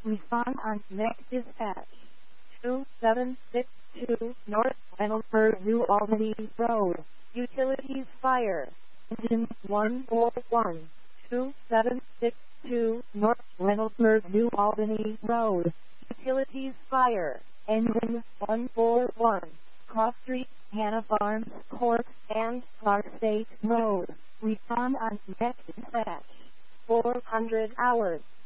Respond on next dispatch. 2762 North Reynoldsburg, New Albany Road. Utilities fire. Engine 141. 2762 North Reynoldsburg, New Albany Road. Utilities fire. Engine 141. Cross Street, Hannah Farms, Court, and Clark State Road. Respond on next dispatch. 400 hours.